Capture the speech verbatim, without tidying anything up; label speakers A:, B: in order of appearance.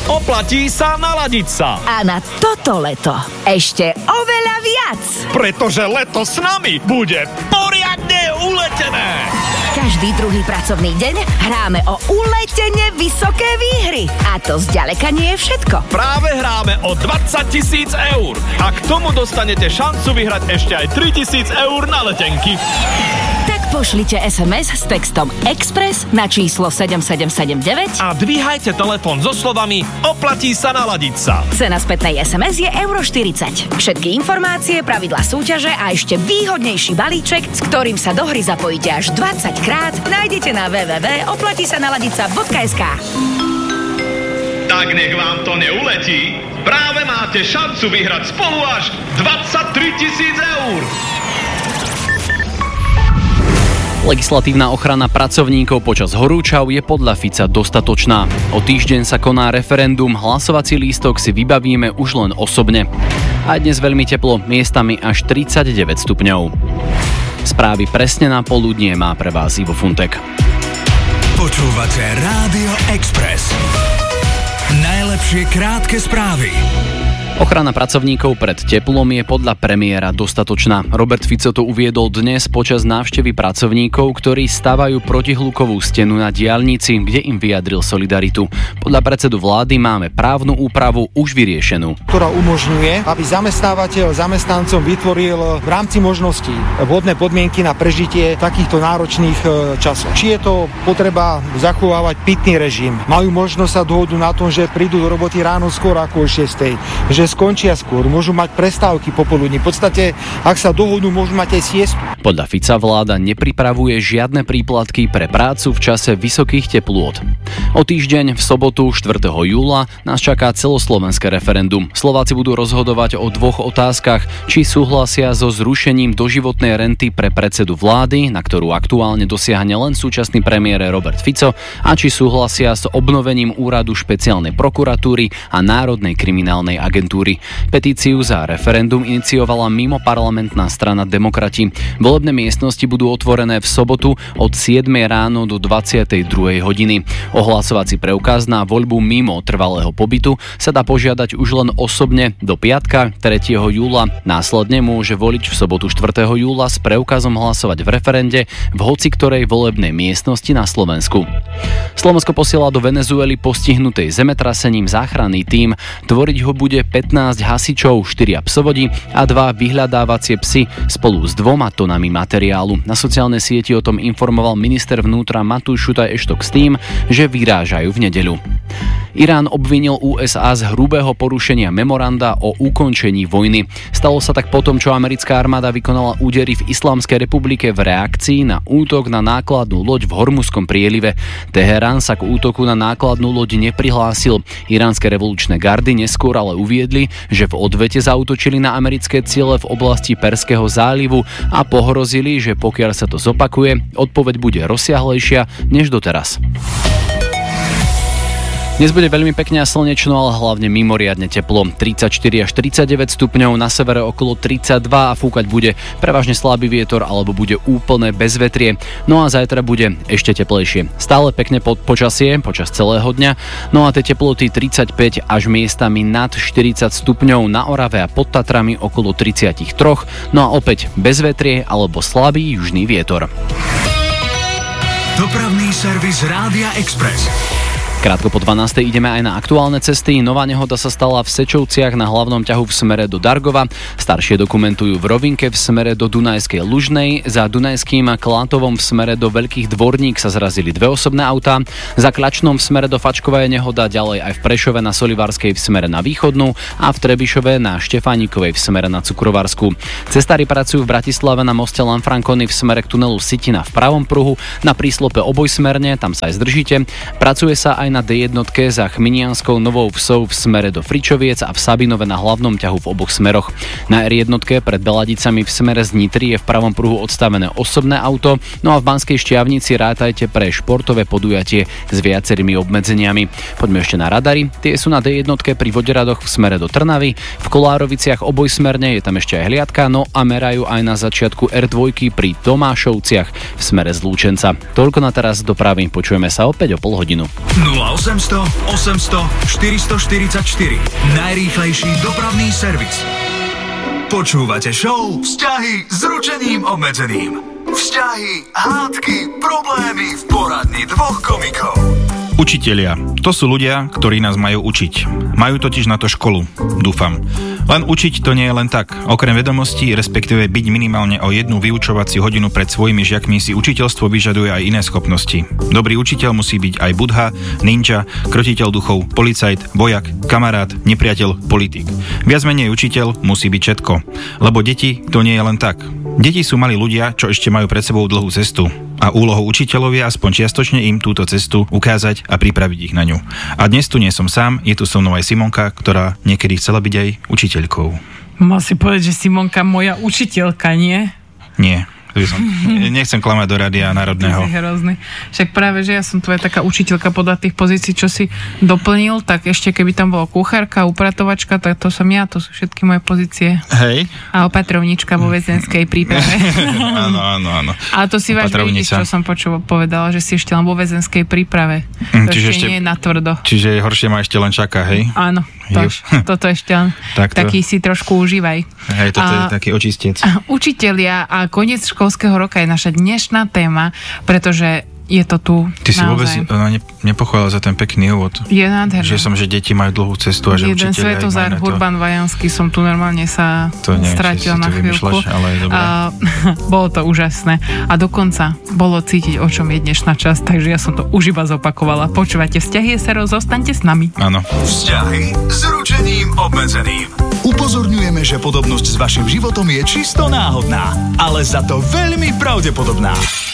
A: Oplatí sa naladiť sa.
B: A na toto leto ešte oveľa viac.
A: Pretože leto s nami bude poriadne uletené.
B: Každý druhý pracovný deň hráme o uletene vysoké výhry. A to zďaleka nie je všetko.
A: Práve hráme o dvadsať tisíc eur. A k tomu dostanete šancu vyhrať ešte aj tri tisíc eur na letenky.
B: Tak pošlite es em es s textom Express na číslo sedem sedem sedem deväť
A: a dvíhajte telefón so slovami Oplatí sa naladiť sa.
B: Cena spätnej es em es je euro štyridsať. Všetky informácie, pravidlá súťaže a ešte výhodnejší balíček, s ktorým sa do hry zapojíte až dvadsať krát, nájdete na w w w bodka oplatí sa naladiť sa bodka es ká.
A: Tak nech vám to neuletí. Práve máte šancu vyhrať spolu až dvadsaťtri tisíc eur.
C: Legislatívna ochrana pracovníkov počas horúčav je podľa Fica dostatočná. O týždeň sa koná referendum, hlasovací lístok si vybavíme už len osobne. A dnes veľmi teplo, miestami až tridsaťdeväť stupňov. Správy presne na poludnie má pre vás Ivo Funtek.
D: Počúvate Rádio Express. Najlepšie krátke správy.
C: Ochrana pracovníkov pred teplom je podľa premiéra dostatočná. Robert Fico to uviedol dnes počas návštevy pracovníkov, ktorí stavajú protihlukovú stenu na diaľnici, kde im vyjadril solidaritu. Podľa predsedu vlády máme právnu úpravu už vyriešenú,
E: ktorá umožňuje, aby zamestnávateľ zamestnancom vytvoril v rámci možností vhodné podmienky na prežitie takýchto náročných časov. Či je to potreba zachovávať pitný režim, majú možnosť sa dohodnúť na tom, že prídu do roboty ráno skôr ako o šiestej, že skončia skôr, môžu mať prestávky popoludní. V podstate, ak sa dohodnú, môžu mať aj siestu.
C: Podľa Fica vláda nepripravuje žiadne príplatky pre prácu v čase vysokých teplôt. O týždeň v sobotu štvrtého júla nás čaká celoslovenské referendum. Slováci budú rozhodovať o dvoch otázkach, či súhlasia so zrušením doživotnej renty pre predsedu vlády, na ktorú aktuálne dosiahne len súčasný premiér Robert Fico, a či súhlasia s obnovením úradu špeciálnej prokuratúry a Národnej kriminálnej agentúry. Petíciu za referendum iniciovala mimoparlamentná strana Demokrati. Volebné miestnosti budú otvorené v sobotu od siedmej ráno do dvadsiatej druhej hodiny. O hlasovací preukaz na voľbu mimo trvalého pobytu sa dá požiadať už len osobne do piatka tretieho júla. Následne môže volič v sobotu štvrtého júla s preukazom hlasovať v referende v hoci ktorej volebnej miestnosti na Slovensku. Slovensko posiela do Venezuely postihnutej zemetrasením záchranný tím. Tvoriť ho bude pätnásť hasičov, štyria psovodi a dva vyhľadávacie psy spolu s dvoma tonami materiálu. Na sociálnej sieti o tom informoval minister vnútra Matúš Šutaj Eštok s tým, že vyrážajú v nedeľu. Irán obvinil ú es á z hrubého porušenia memoranda o ukončení vojny. Stalo sa tak potom, čo americká armáda vykonala údery v Islamskej republike v reakcii na útok na nákladnú loď v Hormuzskom prielive. Teherán sa k útoku na nákladnú loď neprihlásil. Iránske revolučné gardy neskôr ale uviedli, že v odvete zaútočili na americké ciele v oblasti Perského zálivu a pohrozili, že pokiaľ sa to zopakuje, odpoveď bude rozsiahlejšia než doteraz. Dnes bude veľmi pekne a slnečno, ale hlavne mimoriadne teplo. tridsaťštyri až tridsaťdeväť stupňov, na severe okolo tridsaťdva a fúkať bude prevažne slabý vietor alebo bude úplné bezvetrie. No a zajtra bude ešte teplejšie. Stále pekne pod počasie počas celého dňa. No a tie teploty tridsaťpäť až miestami nad štyridsať stupňov, na Orave a pod Tatrami okolo tridsaťtri. No a opäť bezvetrie alebo slabý južný vietor.
D: Dopravný servis Rádia Express.
C: Krátko po dvanástej ideme aj na aktuálne cesty. Nová nehoda sa stala v Sečovciach na hlavnom ťahu v smere do Dargova. Staršie dokumentujú v Rovinke v smere do Dunajskej Lužnej. Za Dunajským Klátovom v smere do Veľkých Dvorník sa zrazili dve osobné autá. Za Klačnom v smere do Fačkova je nehoda, ďalej aj v Prešove na Solivarskej v smere na Východnú a v Trebišove na Štefánikovej v smere na Cukrovarsku. Cestári pracujú v Bratislave na moste Lanfranconi v smere k tunelu Sitina v pravom pruhu, na príslope obojsmerne, tam sa aj zdržíte. Pracuje sa aj na dé jednotke za Chminianskou Novou Vsou v smere do Fričoviec a v Sabinove na hlavnom ťahu v oboch smeroch. Na er jednotke pred Beladicami v smere z Nitry je v pravom pruhu odstavené osobné auto, no a v Banskej Štiavnici rátajte pre športové podujatie s viacerými obmedzeniami. Poďme ešte na radary. Tie sú na dé jednotke pri Voderadoch v smere do Trnavy, v Kolároviciach obojsmerne, je tam ešte aj hliadka, no a merajú aj na začiatku er dva pri Tomášovciach v smere z Lúčenca. Toľko na teraz dopravy, počujeme sa opäť o pol hodinu.
D: nula nula osemsto osemsto štyristoštyridsaťštyri. Najrýchlejší dopravný servis. Počúvate show Vzťahy s ručením obmedzeným. Vzťahy, hádky, problémy v poradni dvoch komikov.
F: Učitelia. To sú ľudia, ktorí nás majú učiť. Majú totiž na to školu, dúfam. Len učiť to nie je len tak. Okrem vedomostí, respektíve byť minimálne o jednu vyučovaciu hodinu pred svojimi žiakmi, si učiteľstvo vyžaduje aj iné schopnosti. Dobrý učiteľ musí byť aj budha, ninja, krotiteľ duchov, policajt, vojak, kamarát, nepriateľ, politik. Viac menej učiteľ musí byť všetko. Lebo deti to nie je len tak. Deti sú malí ľudia, čo ešte majú pred sebou dlhú cestu. A úlohou učiteľov je aspoň čiastočne im túto cestu ukázať a pripraviť ich na ňu. A dnes tu nie som sám, je tu so mnou aj Simonka, ktorá niekedy chcela byť aj učiteľkou.
G: Mal si povedať, že Simonka moja učiteľka, nie?
F: Nie. Nechcem klamať do Rádia Národného.
G: Ty si hrozný. Však práve, že ja som tvoja taká učiteľka podľa tých pozícií, čo si doplnil, tak ešte keby tam bola kuchárka, upratovačka, tak to som ja, to sú všetky moje pozície.
F: Hej.
G: A opatrovnička vo väzenskej príprave.
F: Áno, áno, áno.
G: Ale to si váš vidíš, čo som počula, povedala, že si ešte len vo väzenskej príprave.
F: Mm,
G: to
F: čiže
G: ešte nie je natvrdo.
F: Čiže horšie ma ešte len čaká, hej?
G: Áno. To, toto ešte len taký si trošku užívaj.
F: Hej, toto a, je taký očistec.
G: Učitelia a koniec školského roka je naša dnešná téma, pretože je to tu.
F: Ty si vôbec ne, nepochválil za ten pekný úvod.
G: Je nádherné.
F: Že som, že deti majú dlhú cestu a že
G: jeden
F: učitelia
G: Svetozár Urban Vajanský som tu normálne sa
F: to neviem,
G: stratil na chvíľku.
F: Ale
G: a, bolo to úžasné. A dokonca bolo cítiť, o čom je dnešná časť, takže ja som to už iba zopakovala. Počúvate Vzťahy es er o, zostaňte s nami.
F: Áno.
D: Vzťahy s ručením obmedzeným. Upozorňujeme, že podobnosť s vašim životom je čisto náhodná, ale za to veľmi pravdepodobná.